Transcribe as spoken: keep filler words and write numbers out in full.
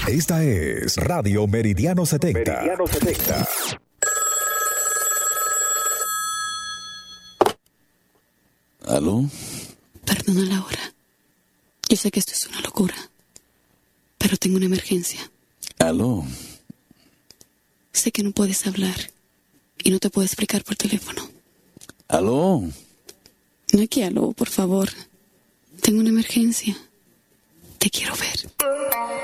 Esta es Radio Meridiano setenta. Meridiano setenta. ¿Aló? Perdona la hora. Yo sé que esto es una locura, pero tengo una emergencia. ¿Aló? Sé que no puedes hablar y no te puedo explicar por teléfono. ¿Aló? No hay que aló, por favor. Tengo una emergencia. Te quiero ver.